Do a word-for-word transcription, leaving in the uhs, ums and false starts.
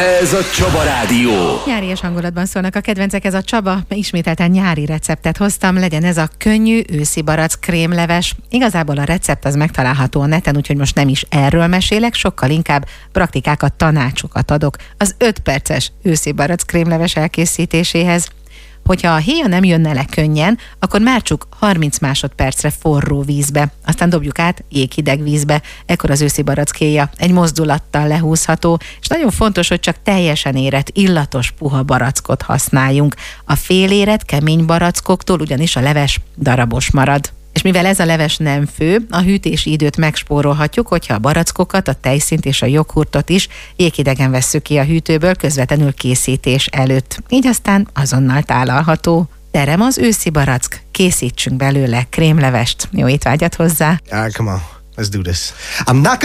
Ez a Csaba Rádió. Nyári és hangulatban szólnak a kedvencek, ez a Csaba. Ismételten nyári receptet hoztam, legyen ez a könnyű őszi barack krémleves. Igazából a recept az megtalálható a neten, úgyhogy most nem is erről mesélek, sokkal inkább praktikákat, tanácsokat adok az öt perces őszi barack krémleves elkészítéséhez. Hogyha a héja nem jönne le könnyen, akkor már csak harminc másodpercre forró vízbe, aztán dobjuk át jéghideg vízbe. Ekkor az őszi barackhéja egy mozdulattal lehúzható, és nagyon fontos, hogy csak teljesen érett, illatos, puha barackot használjunk. A félérett, kemény barackoktól ugyanis a leves darabos marad. És mivel ez a leves nem fő, a hűtési időt megspórolhatjuk, hogyha a barackokat, a tejszínt és a joghurtot is jéghidegen vesszük ki a hűtőből közvetlenül készítés előtt. Így aztán azonnal tálalható. Terem az őszi barack, készítsünk belőle krémlevest. Jó étvágyat hozzá! All right, come on. Let's do this. I'm not